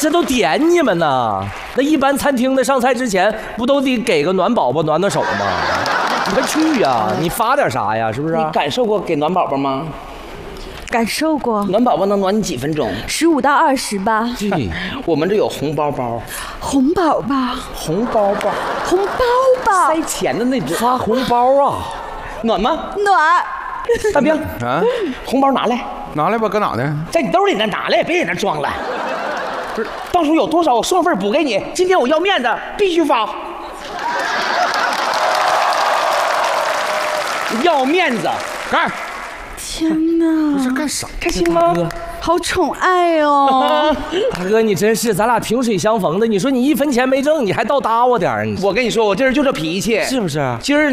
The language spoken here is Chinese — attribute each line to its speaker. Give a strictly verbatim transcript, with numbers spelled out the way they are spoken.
Speaker 1: 这都点你们呢。那一般餐厅的上菜之前不都得给个暖宝宝暖暖手吗？你快去呀！你发点啥呀？是不是？
Speaker 2: 你感受过给暖宝宝吗？
Speaker 3: 感受过。
Speaker 2: 暖宝宝能暖你几分钟？
Speaker 3: 十五到二十吧。
Speaker 1: 对，
Speaker 2: 我们这有红包包，
Speaker 3: 红宝宝，
Speaker 2: 红包包，
Speaker 3: 红包包，
Speaker 2: 塞钱的那只，
Speaker 1: 发红包啊！
Speaker 2: 暖吗？
Speaker 3: 暖。
Speaker 2: 大兵
Speaker 4: 啊，
Speaker 2: 红包拿来，
Speaker 4: 拿来吧，搁哪呢？
Speaker 2: 在你兜里呢，拿来，别在那装了。不是，到时候有多少我双份补给你。今天我要面子，必须发。要面子，
Speaker 4: 干！
Speaker 3: 天哪，
Speaker 4: 这干啥？
Speaker 2: 开心吗？
Speaker 3: 好宠爱哦！
Speaker 1: 大哥，你真是咱俩萍水相逢的。你说你一分钱没挣，你还倒搭我点儿，你
Speaker 2: 我跟你说，我这人就这脾气，
Speaker 1: 是不是？
Speaker 2: 今儿。